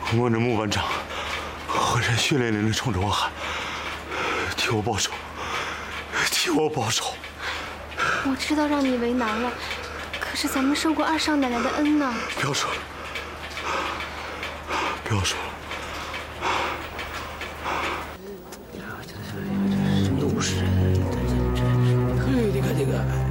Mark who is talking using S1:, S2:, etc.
S1: 我这穆班长浑身血淋淋的冲着我喊：“替我报仇，替我报仇！”
S2: 我知道让你为难了，可是咱们受过二少奶奶的恩呢。
S1: 不要说了，不要说了。
S3: 呀，这是又是人，嘿，你看这个。